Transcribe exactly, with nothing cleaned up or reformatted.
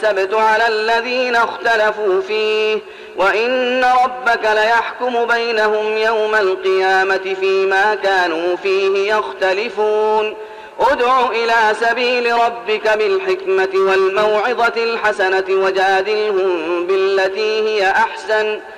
السبت على الذين اختلفوا فيه وإن ربك ليحكم بينهم يوم القيامة فيما كانوا فيه يختلفون ادع إلى سبيل ربك بالحكمة والموعظة الحسنة وجادلهم بالتي هي أحسن